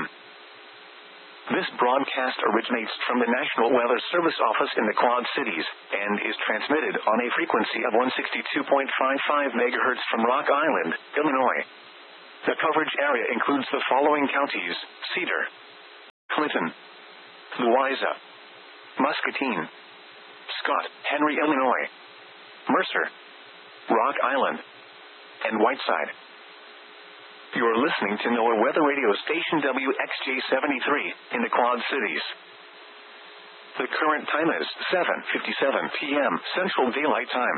This broadcast originates from the National Weather Service office in the Quad Cities, and is transmitted on a frequency of one sixty-two point five five megahertz from Rock Island, Illinois. The coverage area includes the following counties: Cedar, Clinton, Louisa, Muscatine, Scott, Henry, Illinois, Mercer, Rock Island, and Whiteside. You're listening to NOAA Weather Radio Station W X J seventy-three in the Quad Cities. The current time is seven fifty-seven p.m. Central Daylight Time.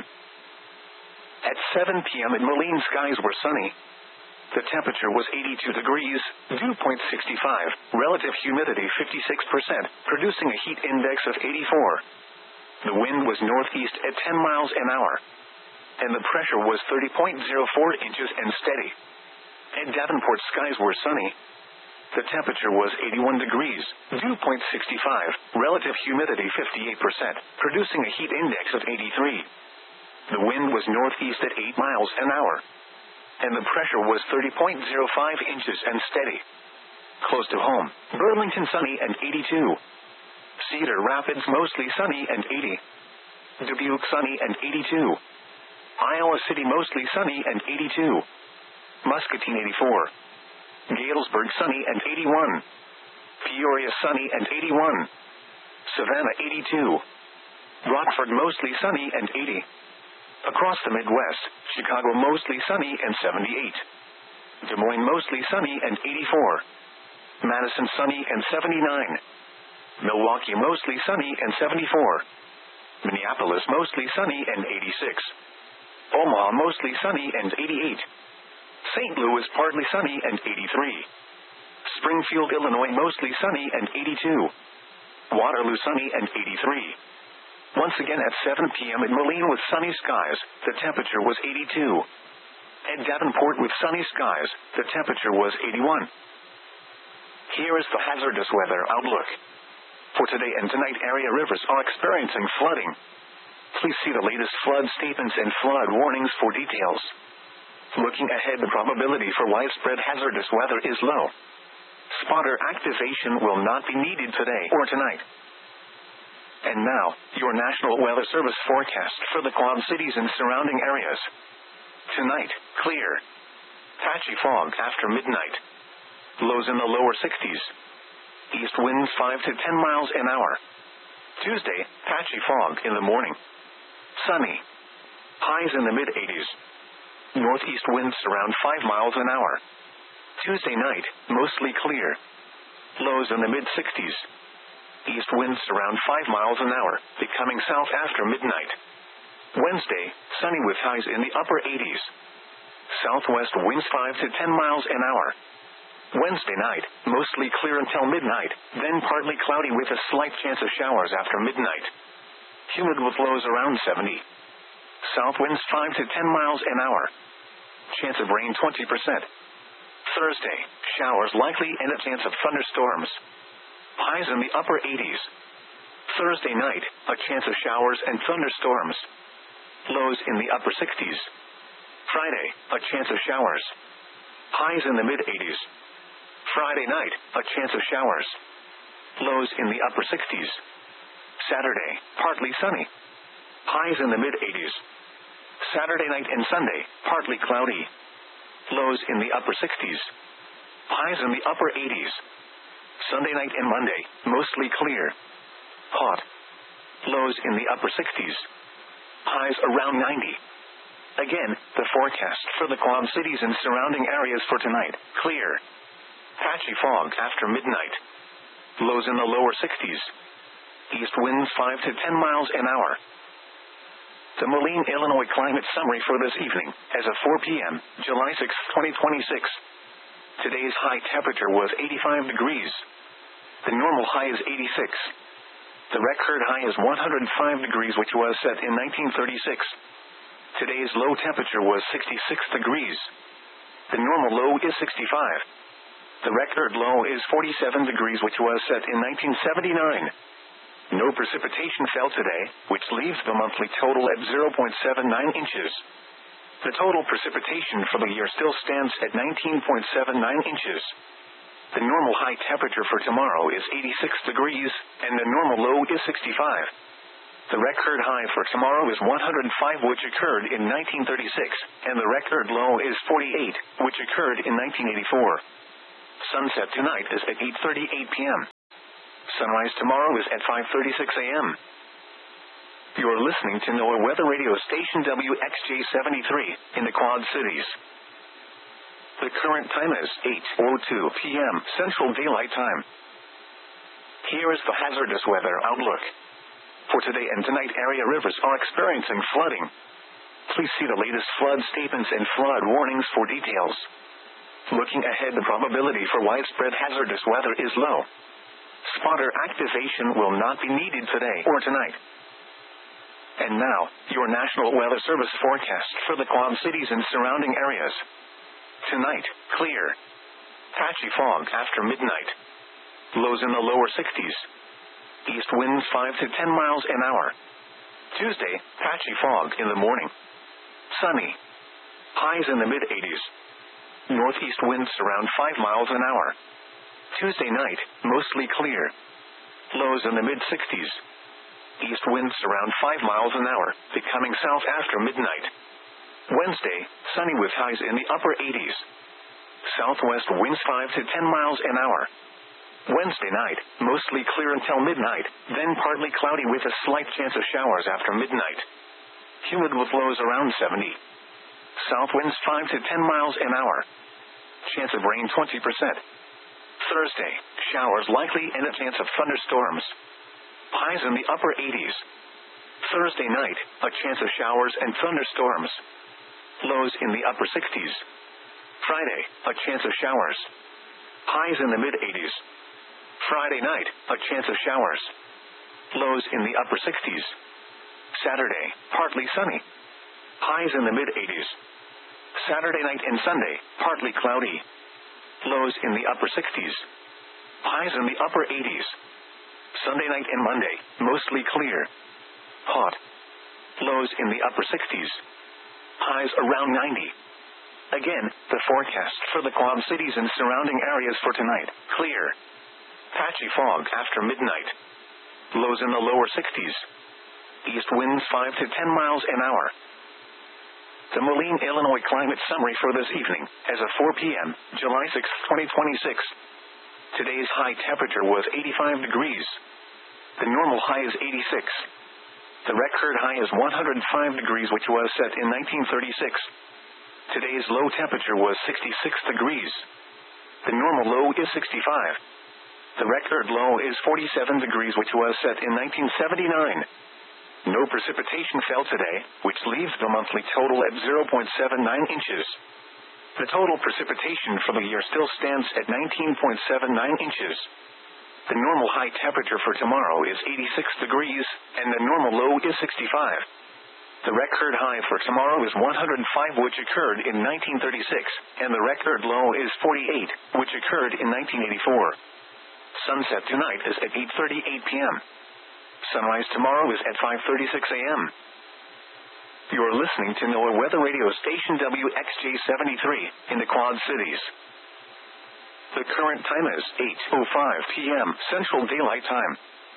At seven p.m. in Moline, skies were sunny. The temperature was eighty-two degrees, dew point sixty-five, relative humidity fifty-six percent, producing a heat index of eighty-four. The wind was northeast at ten miles an hour, and the pressure was thirty point zero four inches and steady. At Davenport, skies were sunny. The temperature was eighty-one degrees, dew point sixty-five, relative humidity fifty-eight percent, producing a heat index of eighty-three. The wind was northeast at eight miles an hour, and the pressure was thirty point zero five inches and steady. Close to home, Burlington sunny and eighty-two. Cedar Rapids mostly sunny and eighty. Dubuque sunny and eighty-two. Iowa City mostly sunny and eighty-two. Muscatine eighty-four. Galesburg sunny and eighty-one. Peoria sunny and eighty-one. Savannah eighty-two. Rockford mostly sunny and eighty. Across the Midwest, Chicago mostly sunny and seventy-eight. Des Moines mostly sunny and eighty-four. Madison sunny and seventy-nine. Milwaukee mostly sunny and seventy-four. Minneapolis mostly sunny and eighty-six. Omaha mostly sunny and eighty-eight. Saint Louis partly sunny and eighty-three. Springfield, Illinois mostly sunny and eighty-two. Waterloo sunny and eighty-three. Once again at seven p.m. in Moline with sunny skies, the temperature was eighty-two. At Davenport with sunny skies, the temperature was eighty-one. Here is the hazardous weather outlook. For today and tonight, area rivers are experiencing flooding. Please see the latest flood statements and flood warnings for details. Looking ahead, the probability for widespread hazardous weather is low. Spotter activation will not be needed today or tonight. And now, your National Weather Service forecast for the Quad Cities and surrounding areas. Tonight, clear. Patchy fog after midnight. Lows in the lower sixties. East winds five to ten miles an hour. Tuesday, patchy fog in the morning. Sunny. Highs in the mid-eighties. Northeast winds around five miles an hour. Tuesday night, mostly clear. Lows in the mid-sixties. East winds around five miles an hour, becoming south after midnight. Wednesday, sunny with highs in the upper eighties. Southwest winds five to ten miles an hour. Wednesday night, mostly clear until midnight, then partly cloudy with a slight chance of showers after midnight. Humid with lows around seventy. South winds five to ten miles an hour. Chance of rain twenty percent. Thursday, showers likely and a chance of thunderstorms. Highs in the upper eighties. Thursday night, a chance of showers and thunderstorms. Lows in the upper sixties. Friday, a chance of showers. Highs in the mid-eighties. Friday night, a chance of showers. Lows in the upper sixties. Saturday, partly sunny. Highs in the mid-eighties. Saturday night and Sunday, partly cloudy. Lows in the upper sixties. Highs in the upper eighties. Sunday night and Monday, mostly clear. Hot. Lows in the upper sixties. Highs around ninety. Again, the forecast for the Quad Cities and surrounding areas for tonight, clear. Patchy fog after midnight. Lows in the lower sixties. East winds five to ten miles an hour. The Moline, Illinois climate summary for this evening, as of four p.m., July sixth, twenty twenty-six. Today's high temperature was eighty-five degrees. The normal high is eighty-six. The record high is one hundred five degrees, which was set in nineteen thirty-six. Today's low temperature was sixty-six degrees. The normal low is sixty-five. The record low is forty-seven degrees, which was set in nineteen seventy-nine. No precipitation fell today, which leaves the monthly total at zero point seven nine inches. The total precipitation for the year still stands at nineteen point seven nine inches. The normal high temperature for tomorrow is eighty-six degrees, and the normal low is sixty-five. The record high for tomorrow is one hundred five, which occurred in nineteen thirty-six, and the record low is forty-eight, which occurred in nineteen eighty-four. Sunset tonight is at eight thirty-eight p.m. Sunrise tomorrow is at five thirty-six a.m. You're listening to NOAA Weather Radio Station W X J seventy-three in the Quad Cities. The current time is eight oh two p.m. Central Daylight Time. Here is the hazardous weather outlook. For today and tonight, area rivers are experiencing flooding. Please see the latest flood statements and flood warnings for details. Looking ahead, the probability for widespread hazardous weather is low. Spotter activation will not be needed today or tonight. And now, your National Weather Service forecast for the Quad Cities and surrounding areas. Tonight, clear. Patchy fog after midnight. Lows in the lower sixties. East winds five to ten miles an hour. Tuesday, patchy fog in the morning. Sunny. Highs in the mid-eighties. Northeast winds around five miles an hour. Tuesday night, mostly clear. Lows in the mid-sixties. East winds around five miles an hour, becoming south after midnight. Wednesday, sunny with highs in the upper eighties. Southwest winds five to ten miles an hour. Wednesday night, mostly clear until midnight, then partly cloudy with a slight chance of showers after midnight. Humid with lows around seventy. South winds five to ten miles an hour. Chance of rain twenty percent. Thursday, showers likely and a chance of thunderstorms. Highs in the upper eighties. Thursday night, a chance of showers and thunderstorms. Lows in the upper sixties. Friday, a chance of showers. Highs in the mid-eighties. Friday night, a chance of showers. Lows in the upper sixties. Saturday, partly sunny. Highs in the mid-eighties. Saturday night and Sunday, partly cloudy. Lows in the upper sixties. Highs in the upper eighties. Sunday night and Monday, mostly clear. Hot. Lows in the upper sixties. Highs around ninety. Again, the forecast for the Quad Cities and surrounding areas for tonight, clear. Patchy fog after midnight. Lows in the lower sixties. East winds five to ten miles an hour. The Moline, Illinois climate summary for this evening, as of four p.m., July sixth, twenty twenty-six. Today's high temperature was eighty-five degrees. The normal high is eighty-six. The record high is one hundred five degrees, which was set in nineteen thirty-six. Today's low temperature was sixty-six degrees. The normal low is sixty-five. The record low is forty-seven degrees, which was set in nineteen seventy-nine. No precipitation fell today, which leaves the monthly total at zero point seven nine inches. The total precipitation for the year still stands at nineteen point seven nine inches. The normal high temperature for tomorrow is eighty-six degrees, and the normal low is sixty-five. The record high for tomorrow is one hundred five, which occurred in nineteen thirty-six, and the record low is forty-eight, which occurred in nineteen eighty-four. Sunset tonight is at eight thirty-eight p.m. Sunrise tomorrow is at five thirty-six a.m. You're listening to NOAA Weather Radio Station W X J seventy-three in the Quad Cities. The current time is eight oh five p.m. Central Daylight Time.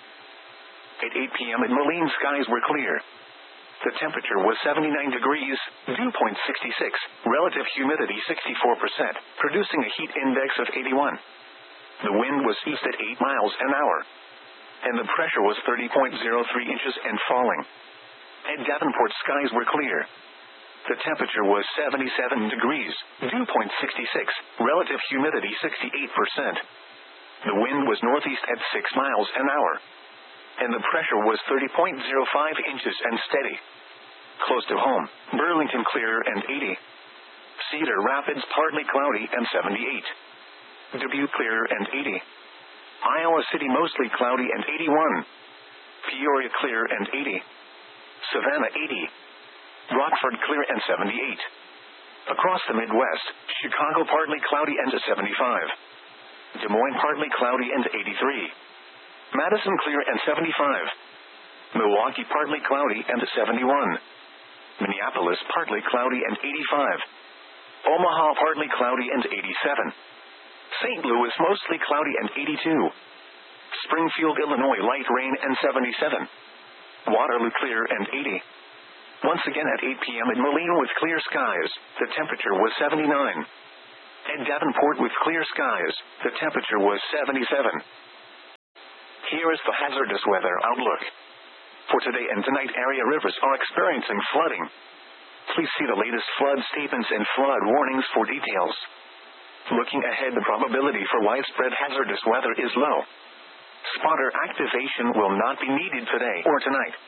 At eight p.m. at Moline, skies were clear. The temperature was seventy-nine degrees, dew point sixty-six, relative humidity sixty-four percent, producing a heat index of eighty-one. The wind was east at eight miles an hour. And the pressure was thirty point oh three inches and falling. At Davenport, skies were clear. The temperature was seventy-seven degrees, dew point sixty-six, relative humidity sixty-eight percent. The wind was northeast at six miles an hour. And the pressure was thirty point oh five inches and steady. Close to home, Burlington clear and eighty. Cedar Rapids partly cloudy and seventy-eight. Dubuque clear and eighty. Iowa City mostly cloudy and eighty-one. Peoria clear and eighty. Savannah eighty. Rockford clear and seventy-eight. Across the Midwest, Chicago partly cloudy and seventy-five. Des Moines partly cloudy and eighty-three. Madison clear and seventy-five. Milwaukee partly cloudy and seventy-one. Minneapolis partly cloudy and eighty-five. Omaha partly cloudy and eighty-seven. Saint Louis mostly cloudy and eighty-two. Springfield, Illinois light rain and seventy-seven. Waterloo clear and eighty. Once again at eight p.m. at Moline with clear skies, the temperature was seventy-nine. At Davenport with clear skies, the temperature was seventy-seven. Here is the hazardous weather outlook. For today and tonight, area rivers are experiencing flooding. Please see the latest flood statements and flood warnings for details. Looking ahead, the probability for widespread hazardous weather is low. Spotter activation will not be needed today or tonight.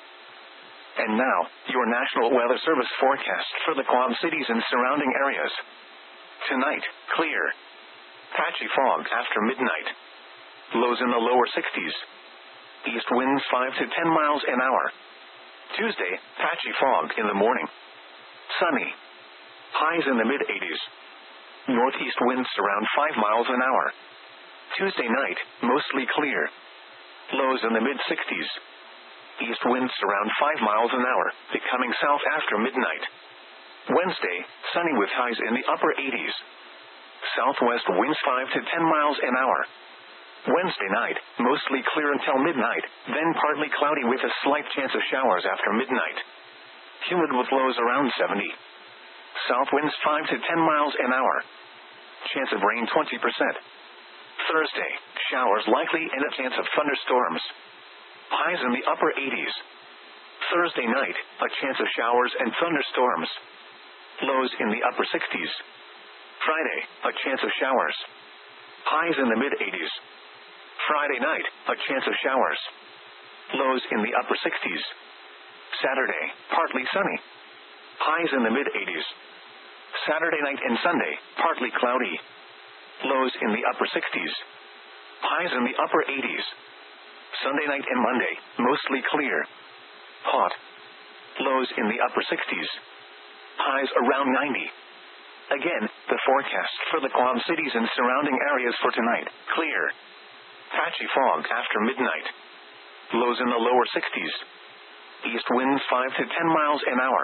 And now, your National Weather Service forecast for the Quad Cities and surrounding areas. Tonight, clear. Patchy fog after midnight. Lows in the lower sixties. East winds five to ten miles an hour. Tuesday, patchy fog in the morning. Sunny. Highs in the mid-eighties. Northeast winds around five miles an hour. Tuesday night, mostly clear. Lows in the mid-sixties. East winds around five miles an hour, becoming south after midnight. Wednesday, sunny with highs in the upper eighties. Southwest winds five to ten miles an hour. Wednesday night, mostly clear until midnight, then partly cloudy with a slight chance of showers after midnight. Humid with lows around seventy. South winds five to ten miles an hour. Chance of rain twenty percent. Thursday, showers likely and a chance of thunderstorms. Highs in the upper eighties. Thursday night, a chance of showers and thunderstorms. Lows in the upper sixties. Friday, a chance of showers. Highs in the mid-eighties. Friday night, a chance of showers. Lows in the upper sixties. Saturday, partly sunny. Highs in the mid-eighties. Saturday night and Sunday, partly cloudy. Lows in the upper sixties. Highs in the upper eighties. Sunday night and Monday, mostly clear. Hot. Lows in the upper sixties. Highs around ninety. Again, the forecast for the Quad Cities and surrounding areas for tonight, clear. Patchy fog after midnight. Lows in the lower sixties. East winds five to ten miles an hour.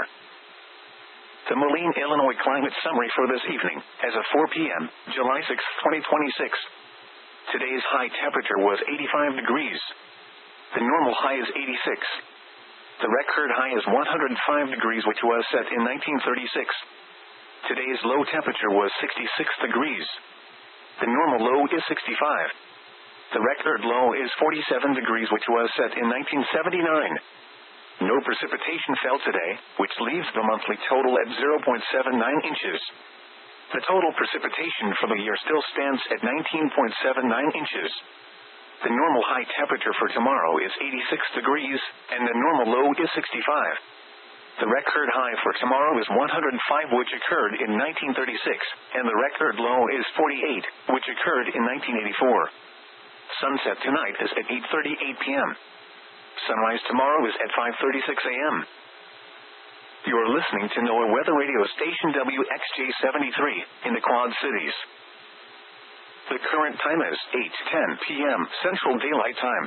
The Moline, Illinois climate summary for this evening, as of four p.m., July sixth, twenty twenty-six. Today's high temperature was eighty-five degrees. The normal high is eighty-six. The record high is one hundred five degrees, which was set in nineteen thirty-six. Today's low temperature was sixty-six degrees. The normal low is sixty-five. The record low is forty-seven degrees, which was set in nineteen seventy-nine. No precipitation fell today, which leaves the monthly total at zero point seven nine inches. The total precipitation for the year still stands at nineteen point seven nine inches. The normal high temperature for tomorrow is eighty-six degrees, and the normal low is sixty-five. The record high for tomorrow is one hundred five, which occurred in nineteen thirty-six, and the record low is forty-eight, which occurred in nineteen eighty-four. Sunset tonight is at eight thirty-eight p.m. Sunrise tomorrow is at five thirty-six a.m. You're listening to NOAA Weather Radio Station W X J seventy-three, in the Quad Cities. The current time is eight ten p.m. Central Daylight Time.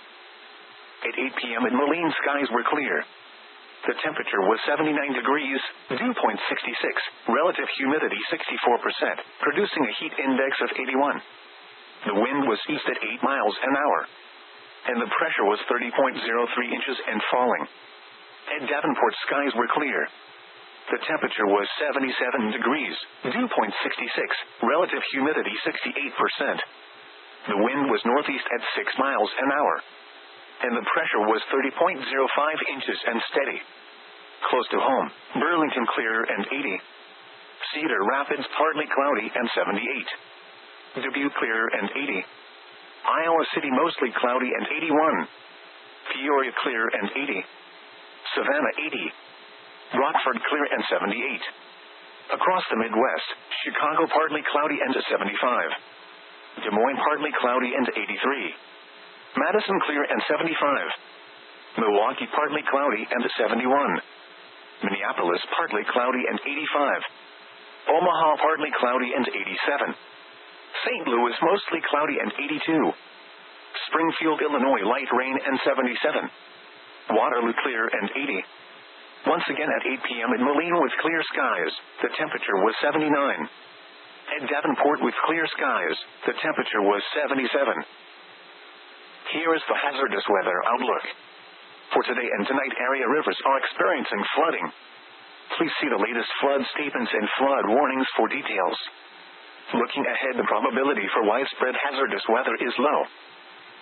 At eight p.m. in Moline, skies were clear. The temperature was seventy-nine degrees, dew point sixty-six, relative humidity sixty-four percent, producing a heat index of eighty-one. The wind was east at eight miles an hour. And the pressure was thirty point zero three inches and falling. At Davenport, skies were clear. The temperature was seventy-seven degrees, dew point sixty-six, relative humidity sixty-eight percent. The wind was northeast at six miles an hour. And the pressure was thirty point zero five inches and steady. Close to home, Burlington clear and eighty. Cedar Rapids partly cloudy and seventy-eight. Dubuque clear and eighty. Iowa City mostly cloudy and eighty-one. Peoria clear and eighty. Savannah eighty. Rockford clear and seventy-eight. Across the Midwest, Chicago partly cloudy and seventy-five. Des Moines partly cloudy and eighty-three. Madison clear and seventy-five. Milwaukee partly cloudy and seventy-one. Minneapolis partly cloudy and eighty-five. Omaha partly cloudy and eighty-seven. Saint Louis mostly cloudy and eighty-two. Springfield, Illinois light rain and seventy-seven. Waterloo clear and eighty. Once again at eight p.m. in Moline with clear skies, the temperature was seventy-nine. At Davenport with clear skies, the temperature was seventy-seven. Here is the hazardous weather outlook. For today and tonight, area rivers are experiencing flooding. Please see the latest flood statements and flood warnings for details. Looking ahead, the probability for widespread hazardous weather is low.